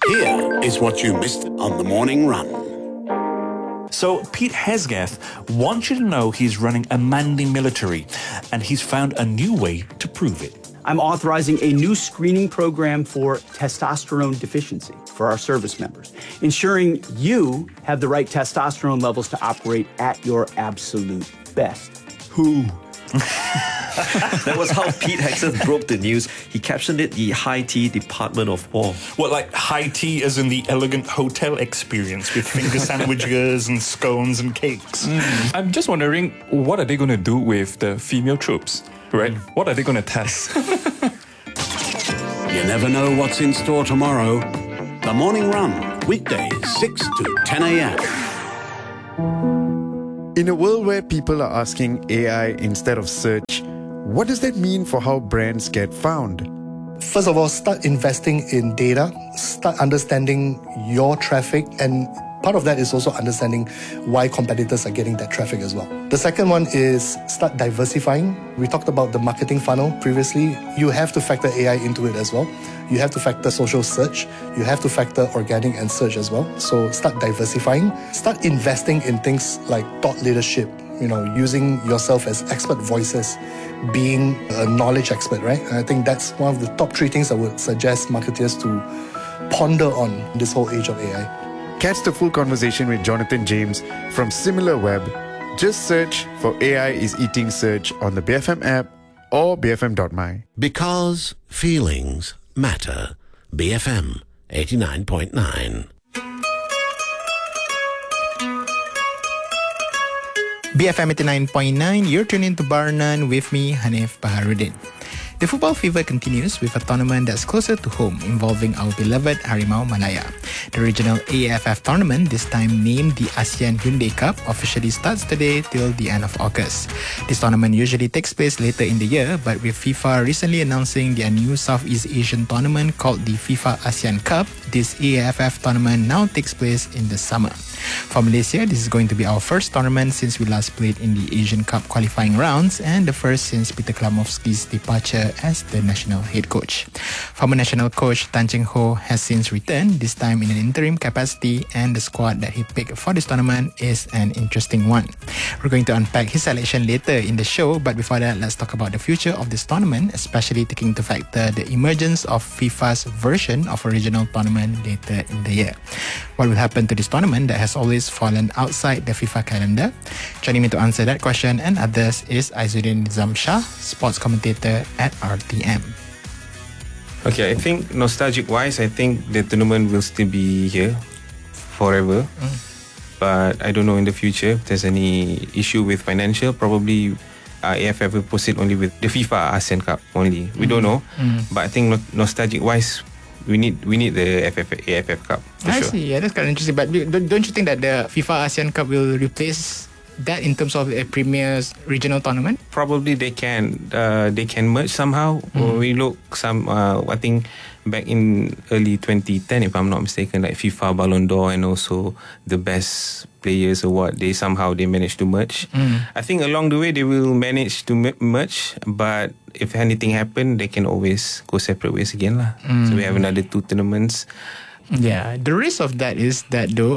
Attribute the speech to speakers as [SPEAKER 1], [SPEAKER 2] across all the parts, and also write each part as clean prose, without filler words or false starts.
[SPEAKER 1] Here is what you missed on the morning run.
[SPEAKER 2] So Pete Hesgath wants you to know he's running a manly military, and he's found a new way to prove it.
[SPEAKER 3] I'm authorizing a new screening program for testosterone deficiency for our service members, ensuring you have the right testosterone levels to operate at your absolute best.
[SPEAKER 2] Who?
[SPEAKER 4] That was how Pete Hexeth broke the news. He captioned it the High Tea Department of War.
[SPEAKER 2] What, like high tea as in the elegant hotel experience with finger sandwiches and scones and cakes?
[SPEAKER 5] I'm just wondering, what are they going to do with the female troops, right? What are they going to test?
[SPEAKER 1] You never know what's in store tomorrow. The Morning Run, weekdays 6 to 10 a.m.
[SPEAKER 6] In a world where people are asking AI instead of search, what does that mean for how brands get found?
[SPEAKER 7] First of all, start investing in data, start understanding your traffic, and part of that is also understanding why competitors are getting that traffic as well. The second one is start diversifying. We talked about the marketing funnel previously. You have to factor AI into it as well. You have to factor social search. You have to factor organic and search as well. So start diversifying. Start investing in things like thought leadership, using yourself as expert voices, being a knowledge expert, right? And I think that's one of the top 3 things I would suggest marketers to ponder on this whole age of AI.
[SPEAKER 6] Catch the full conversation with Jonathan James from SimilarWeb. Just search for AI is Eating Search on the BFM app or bfm.my.
[SPEAKER 1] Because feelings matter. BFM 89.9.
[SPEAKER 8] BFM 89.9, you're tuned into Bar None with me, Hanif Baharuddin. The football fever continues with a tournament that's closer to home involving our beloved Harimau Malaya. The regional AFF tournament, this time named the ASEAN Hyundai Cup, officially starts today till the end of August. This tournament usually takes place later in the year, but with FIFA recently announcing their new Southeast Asian tournament called the FIFA ASEAN Cup, this AFF tournament now takes place in the summer. For Malaysia, this is going to be our first tournament since we last played in the Asian Cup qualifying rounds and the first since Peter Klamovski's departure as the national head coach. Former national coach Tan Cheng Ho has since returned, this time in an interim capacity, and the squad that he picked for this tournament is an interesting one. We're going to unpack his selection later in the show, but before that, let's talk about the future of this tournament, especially taking into factor the emergence of FIFA's version of a regional tournament later in the year. What will happen to this tournament that has always fallen outside the FIFA calendar? Joining me to answer that question and others is Aizuddin Nizam Shah, sports commentator at RTM.
[SPEAKER 9] Okay, I think nostalgic-wise, I think the tournament will still be here forever. But I don't know in the future if there's any issue with financial. Probably AFF will proceed only with the FIFA ASEAN Cup only. We don't know. But I think nostalgic-wise, we need the AFF Cup for sure.
[SPEAKER 8] I see. Yeah, that's kind of interesting. But don't you think that the FIFA ASEAN Cup will replace that in terms of a premier regional tournament?
[SPEAKER 9] Probably they can merge somehow. We look I think back in early 2010, if I'm not mistaken, like FIFA Ballon d'Or and also the Best Players Award, they managed to merge. I think along the way they will manage to merge, but if anything happen, they can always go separate ways again lah. So we have another 2 tournaments.
[SPEAKER 8] Yeah, the risk of that is that though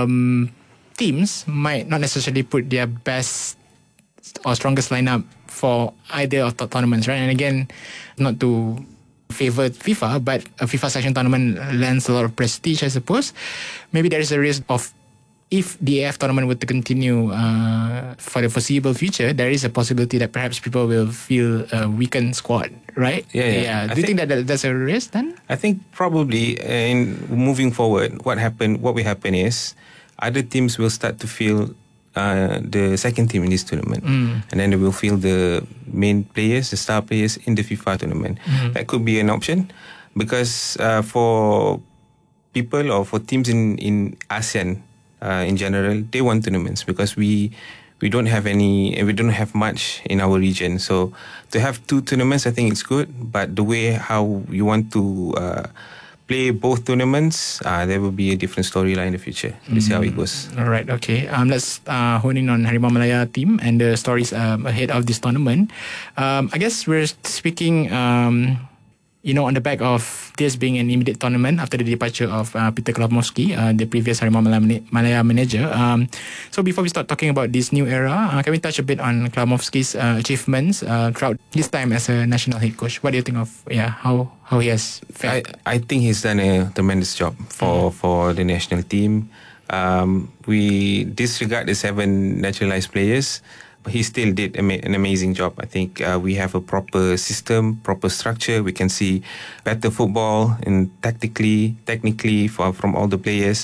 [SPEAKER 8] teams might not necessarily put their best or strongest lineup for either of the tournaments, right? And again, not to favor FIFA, but a FIFA section tournament lends a lot of prestige, I suppose. Maybe there is a risk of, if the AF tournament were to continue for the foreseeable future, there is a possibility that perhaps people will feel a weakened squad, right?
[SPEAKER 9] Yeah.
[SPEAKER 8] Do you think that that's a risk then?
[SPEAKER 9] I think probably in moving forward, what will happen is other teams will start to feel the second team in this tournament, and then they will feel the main players, the star players in the FIFA tournament. That could be an option, because for people or for teams in ASEAN in general, they want tournaments because we don't have any, and we don't have much in our region. So to have 2 tournaments, I think it's good. But the way how you want to play both tournaments, there will be a different storyline in the future. Let's see how it goes.
[SPEAKER 8] All right, okay. Let's hone in on Harimau Malaya team and the stories ahead of this tournament. I guess we're speaking on the back of this being an immediate tournament after the departure of Peter Klamowski, the previous Harimau Malaya manager. So before we start talking about this new era, can we touch a bit on Klamowski's achievements throughout his time as a national head coach? What do you think of how he has fared?
[SPEAKER 9] I think he's done a tremendous job for the national team. We disregard the 7 naturalized players, but he still did an amazing job. I think we have a proper system, proper structure. We can see better football and technically from all the players.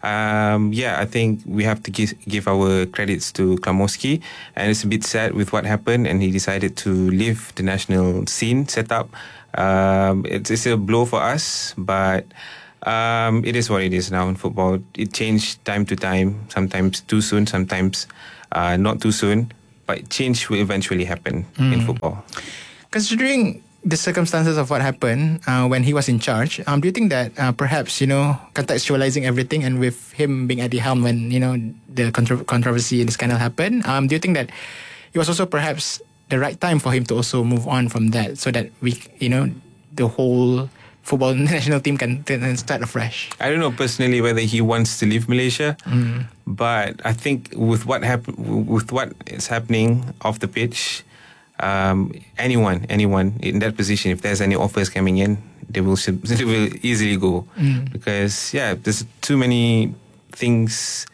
[SPEAKER 9] I think we have to give our credits to Klamowski, and it's a bit sad with what happened, and he decided to leave the national scene setup. It's a blow for us, but it is what it is now in football. It changed time to time, sometimes too soon, sometimes not too soon. But change will eventually happen in football.
[SPEAKER 8] Considering the circumstances of what happened when he was in charge, do you think that perhaps, contextualizing everything and with him being at the helm when, the controversy in the scandal happened, do you think that it was also perhaps the right time for him to also move on from that so that we, the whole football national team can start afresh? I
[SPEAKER 9] don't know personally whether he wants to leave Malaysia, but I think with what is happening off the pitch, anyone in that position, if there's any offers coming in, they will easily go because there's too many things,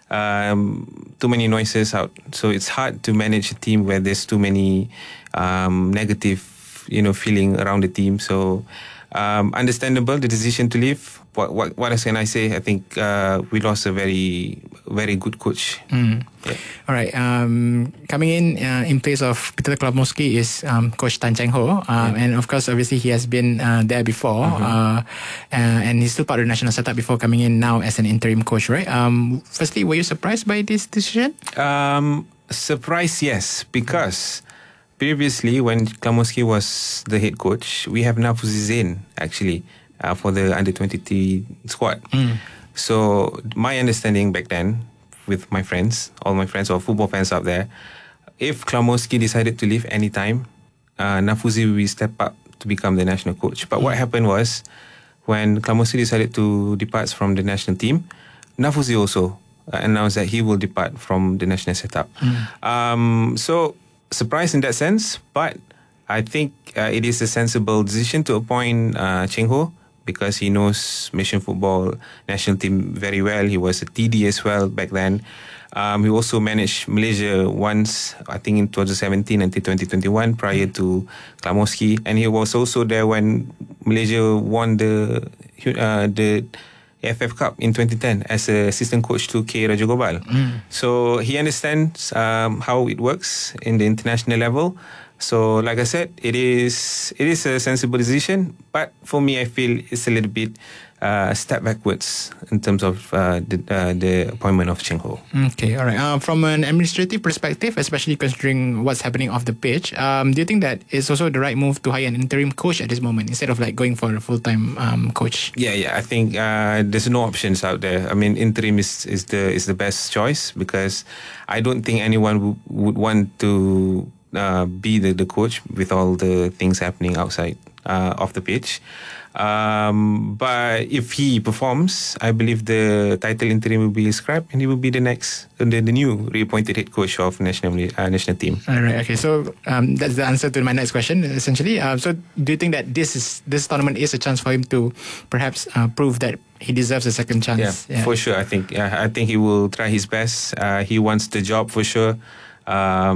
[SPEAKER 9] too many noises out. So it's hard to manage a team where there's too many negative, feeling around the team. So. Understandable, the decision to leave. What else can I say? I think we lost a very, very good coach.
[SPEAKER 8] Yeah. All right. Coming in place of Peter Klamowski is Coach Tan Cheng Ho. And of course, obviously, he has been there before. And he's still part of the national setup before coming in now as an interim coach, right? Firstly, were you surprised by this decision?
[SPEAKER 9] Surprised, yes, because previously, when Klamowski was the head coach, we have Nafuzi Zain actually for the under-23 squad. So my understanding back then, with my friends, all my friends or football fans out there, if Klamowski decided to leave anytime, Nafuzi will step up to become the national coach. But what happened was, when Klamowski decided to depart from the national team, Nafuzi also announced that he will depart from the national setup. So surprised in that sense, but I think it is a sensible decision to appoint Cheng Ho because he knows Malaysian football national team very well. He was a TD as well back then. He also managed Malaysia once, I think in 2017 until 2021 prior to Klamowski, and he was also there when Malaysia won the AFF Cup in 2010 as an assistant coach to K. Rajagopal. So he understands how it works in the international level. So like I said, it is a sensible decision, but for me, I feel it's a little bit a step backwards in terms of the appointment of Cheng Ho.
[SPEAKER 8] Okay, all right. From an administrative perspective, especially considering what's happening off the pitch, do you think that it's also the right move to hire an interim coach at this moment instead of like going for a full-time coach?
[SPEAKER 9] Yeah. I think there's no options out there. I mean, interim is the best choice because I don't think anyone would want to be the coach with all the things happening outside of the pitch. But if he performs, I believe the title interim will be scrapped and he will be the new reappointed head coach of national team.
[SPEAKER 8] All right. Okay. So that's the answer to my next question, essentially. So do you think that this tournament is a chance for him to perhaps prove that he deserves a second chance?
[SPEAKER 9] Yeah. For sure. I think he will try his best. He wants the job for sure. We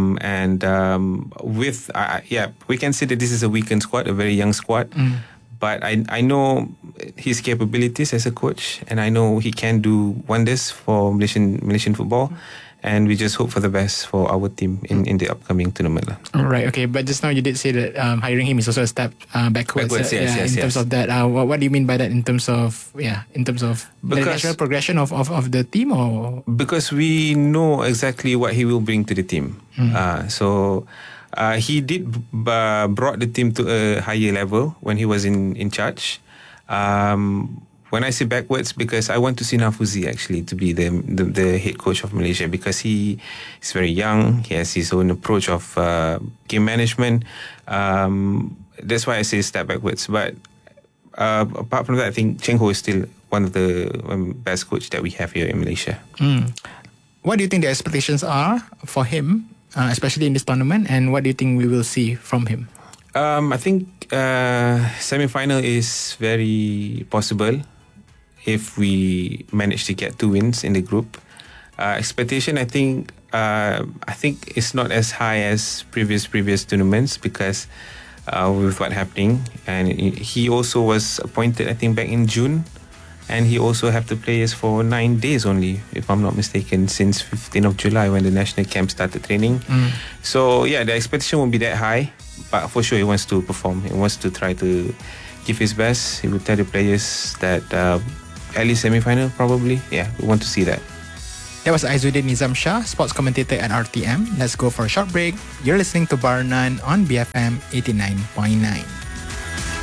[SPEAKER 9] can say that this is a weakened squad, a very young squad. But I know his capabilities as a coach, and I know he can do wonders for Malaysian football. And we just hope for the best for our team in the upcoming tournament.
[SPEAKER 8] Right. Okay. But just now you did say that hiring him is also a step backwards.
[SPEAKER 9] Yes,
[SPEAKER 8] in terms of that, what do you mean by that? In terms of the natural progression of the team, or
[SPEAKER 9] because we know exactly what he will bring to the team. He did brought the team to a higher level when he was in charge. When I say backwards, because I want to see Nafuzi actually to be the head coach of Malaysia, because he is very young. He has his own approach of game management. That's why I say step backwards. But apart from that, I think Cheng Ho is still one of the best coach that we have here in Malaysia.
[SPEAKER 8] What do you think the expectations are for him, especially in this tournament, and what do you think we will see from him?
[SPEAKER 9] I think semi-final is very possible if we manage to get 2 wins in the group. Expectation, I think it's not as high as previous tournaments because with what happening, and he also was appointed, I think, back in June, and he also have to play us for 9 days only, if I'm not mistaken, since 15th of July when the national camp started training. So yeah, the expectation won't be that high, but for sure he wants to perform. He wants to try to give his best. He will tell the players that at least semi-final probably. Yeah, we want to see that.
[SPEAKER 8] That was Aizuddin Nizam Shah, sports commentator at RTM. Let's go for a short break. You're listening to Bar None on BFM 89.9.